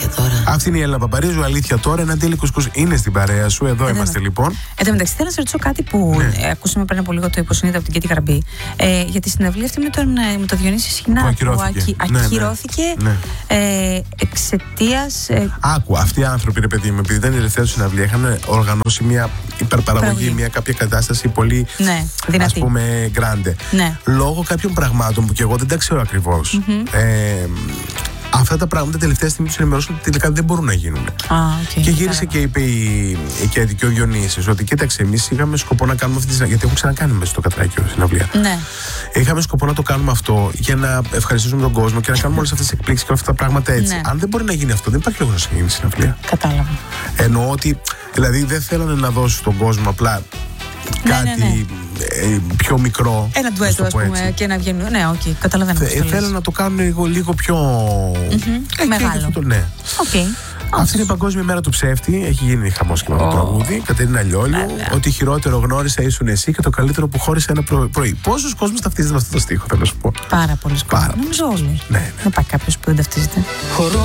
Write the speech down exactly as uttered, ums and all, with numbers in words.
Αλήθεια τώρα. Αυτή είναι η Έλληνα Παπαρίζου. Αλήθεια τώρα. Ένα τέλειο κουσκούς είναι στην παρέα σου. Εδώ Εδώ είμαστε είμαι. λοιπόν. Εν τω μεταξύ, θέλω να σε ρωτήσω κάτι που Ναι. ε, ακούσαμε πριν από λίγο το υποσυνείδητο από την Κέτη Γραμπή. Ε, για τη συναυλία αυτή με τον, ε, με τον Διονύση Σχοινά Που που ακυρώθηκε. ακυ- Ναι, ναι. ακυρώθηκε Ναι. ε, εξαιτία. Ε, Άκου, αυτοί οι άνθρωποι, ρε παιδί μου, επειδή ήταν η τελευταία του συναυλία, είχαν οργανώσει μια υπερπαραγωγή, Παραγωγή. μια κάποια κατάσταση πολύ, ναι, ας δυνατή. πούμε, grande. Ναι. Λόγω κάποιων πραγμάτων που και εγώ δεν τα ξέρω ακριβώς, ε, αυτά τα πράγματα τελευταία στιγμή του ενημερώσουν ότι τελικά δεν μπορούν να γίνουν. Α, okay, Και γύρισε και είπε η, η Κέτη και ο Διονύσης ότι κοίταξε, εμείς είχαμε σκοπό να κάνουμε αυτή τη συναυλία. Γιατί έχουν ξανακάνει μέσα στο Κατράκιο συναυλία. Ναι. Είχαμε σκοπό να το κάνουμε αυτό για να ευχαριστήσουμε τον κόσμο και να κάνουμε όλες αυτές τις εκπλήξεις και όλα αυτά τα πράγματα έτσι. Ναι. Αν δεν μπορεί να γίνει αυτό, δεν υπάρχει λόγος να γίνει συναυλία. Κατάλαβα. Εννοώ ότι δηλαδή δεν θέλανε να δώσουν στον κόσμο απλά Ναι, κάτι ναι, ναι. ε, πιο μικρό. Ένα να ντουέτο, το α πω πούμε, έτσι. και να βγαίνουν. Ναι, οκ, okay, καταλαβαίνω. Θε- πώς το λες. Θέλανε να το κάνουν λίγο, λίγο πιο. Ε, και Μεγάλο. αυτό το- ναι. Οκ. Αυτή είναι η Παγκόσμια Μέρα του Ψεύτη. Έχει γίνει χαμός και με το Ω. τραγούδι. Κατερίνα Λιόλιου. Βέβαια. Ότι χειρότερο γνώρισα ήσουν εσύ και το καλύτερο που χώρισε ένα προ- πρωί. Πόσος κόσμος ταυτίζεται με αυτό το στίχο, θέλω να σου πω. Πάρα πολλοί κόσμοι. Πάρα Νομίζω όλοι. Ναι, ναι. Δεν υπάρχει κάποιο που δεν ταυτίζεται.